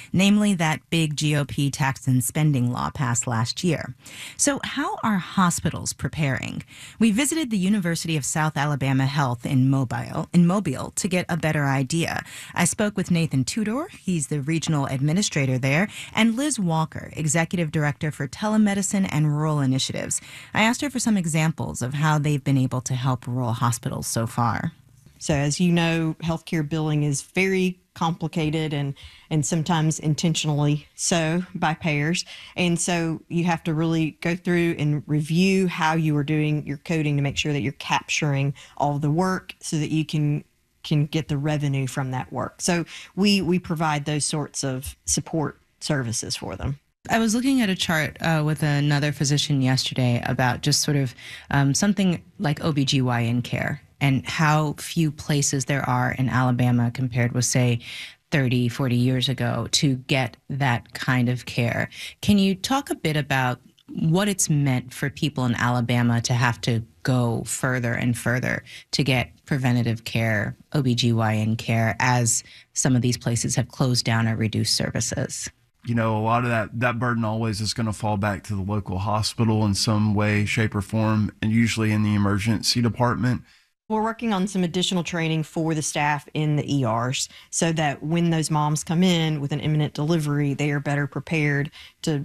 namely that big GOP tax and spending law passed last year. So how are hospitals preparing? We visited the University of South Alabama Health in Mobile to get a better idea. I spoke with Nathan Tudor, he's the regional administrator there, and Liz Walker, executive director for telemedicine and rural initiatives. I asked her for some examples of how they've been able to help rural hospitals so far. So as you know, healthcare billing is very complicated and sometimes intentionally so by payers. And so you have to really go through and review how you are doing your coding to make sure that you're capturing all the work so that you can get the revenue from that work. So we provide those sorts of support services for them. I was looking at a chart with another physician yesterday about just sort of something like OBGYN care and how few places there are in Alabama compared with, say, 30, 40 years ago to get that kind of care. Can you talk a bit about what it's meant for people in Alabama to have to go further and further to get preventative care, OBGYN care, as some of these places have closed down or reduced services? You know, a lot of that burden always is going to fall back to the local hospital in some way, shape, or form, and usually in the emergency department. We're working on some additional training for the staff in the ERs so that when those moms come in with an imminent delivery, they are better prepared to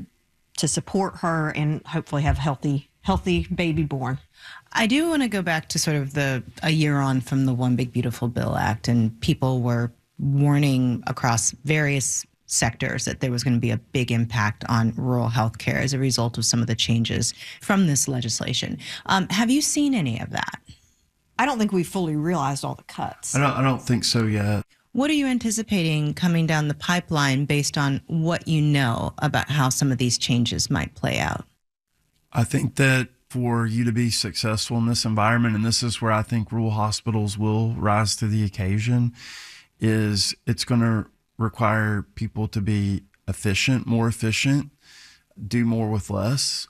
support her and hopefully have healthy baby born. I do want to go back to sort of a year on from the One Big Beautiful Bill Act, and people were warning across various sectors that there was going to be a big impact on rural health care as a result of some of the changes from this legislation. Have you seen any of that? I don't think we fully realized all the cuts. I don't think so yet. What are you anticipating coming down the pipeline based on what you know about how some of these changes might play out? I think that for you to be successful in this environment, and this is where I think rural hospitals will rise to the occasion, is it's going to require people to be more efficient, do more with less.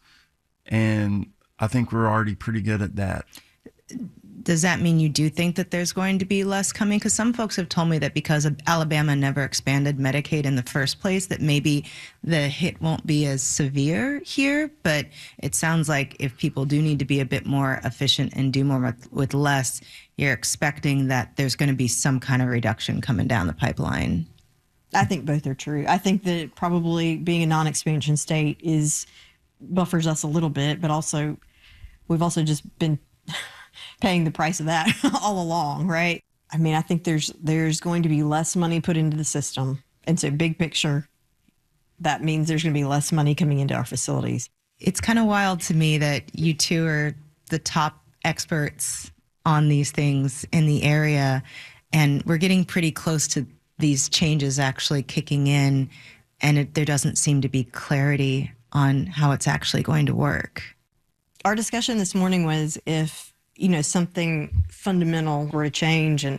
And I think we're already pretty good at that. Does that mean you do think that there's going to be less coming? Because some folks have told me that because Alabama never expanded Medicaid in the first place, that maybe the hit won't be as severe here. But it sounds like if people do need to be a bit more efficient and do more with less, you're expecting that there's going to be some kind of reduction coming down the pipeline. I think both are true. I think that probably being a non-expansion state buffers us a little bit, but also we've also just been paying the price of that all along, right? I mean, I think there's going to be less money put into the system. And so big picture, that means there's going to be less money coming into our facilities. It's kind of wild to me that you two are the top experts on these things in the area, and we're getting pretty close to these changes actually kicking in, and there doesn't seem to be clarity on how it's actually going to work. Our discussion this morning was if something fundamental were to change, and,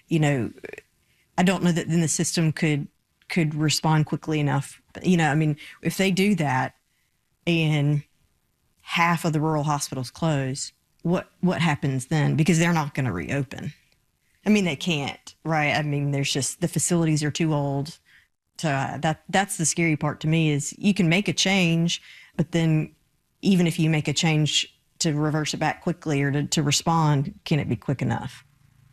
I don't know that then the system could respond quickly enough. I mean, if they do that and half of the rural hospitals close, what happens then? Because they're not going to reopen. I mean, they can't, right? I mean, there's just, the facilities are too old. So that's the scary part to me is you can make a change, but then even if you make a change to reverse it back quickly or to respond, can it be quick enough?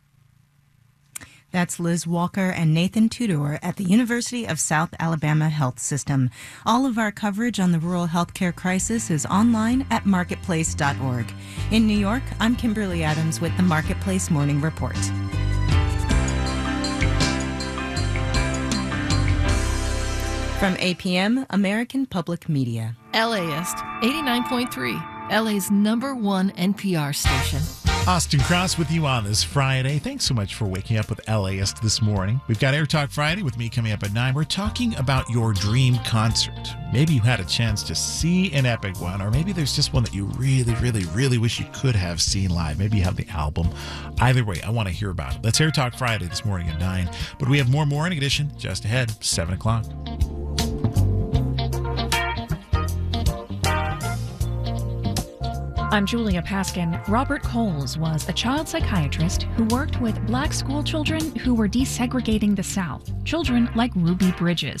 That's Liz Walker and Nathan Tudor at the University of South Alabama Health System. All of our coverage on the rural healthcare crisis is online at marketplace.org. In New York, I'm Kimberly Adams with the Marketplace Morning Report. From APM, American Public Media. LAist 89.3, LA's #1 NPR station. Austin Cross with you on this Friday. Thanks so much for waking up with LAist this morning. We've got Air Talk Friday with me coming up at 9. We're talking about your dream concert. Maybe you had a chance to see an epic one, or maybe there's just one that you really, really, really wish you could have seen live. Maybe you have the album. Either way, I want to hear about it. That's Air Talk Friday this morning at 9. But we have more Morning Edition just ahead, 7 o'clock. I'm Julia Paskin. Robert Coles was a child psychiatrist who worked with black school children who were desegregating the South, children like Ruby Bridges.